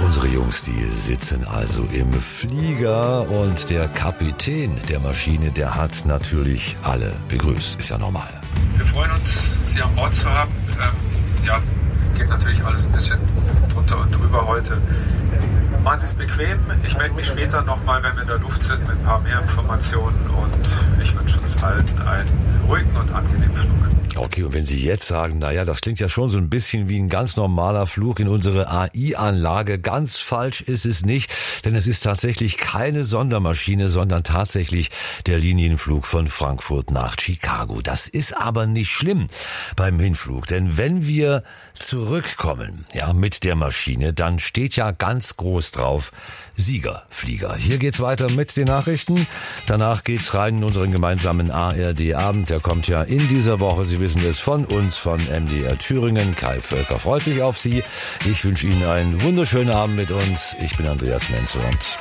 Unsere Jungs, die sitzen also im Flieger und der Kapitän der Maschine, der hat natürlich alle begrüßt. Ist ja normal. Wir freuen uns, Sie an Bord zu haben. Geht natürlich alles ein bisschen drunter und drüber heute. Machen Sie es bequem. Ich melde mich später nochmal, wenn wir in der Luft sind, mit ein paar mehr Informationen. Und ich wünsche uns allen einen ruhigen und angenehmen Flug. Okay, und wenn Sie jetzt sagen, naja, das klingt ja schon so ein bisschen wie ein ganz normaler Flug in unsere AI-Anlage, ganz falsch ist es nicht, denn es ist tatsächlich keine Sondermaschine, sondern tatsächlich der Linienflug von Frankfurt nach Chicago. Das ist aber nicht schlimm beim Hinflug, denn wenn wir zurückkommen, mit der Maschine, dann steht ja ganz groß drauf, Siegerflieger. Hier geht's weiter mit den Nachrichten. Danach geht's rein in unseren gemeinsamen ARD-Abend. Der kommt ja in dieser Woche, Sie wissen es, von uns, von MDR Thüringen. Kai Völker freut sich auf Sie. Ich wünsche Ihnen einen wunderschönen Abend mit uns. Ich bin Andreas Menzel und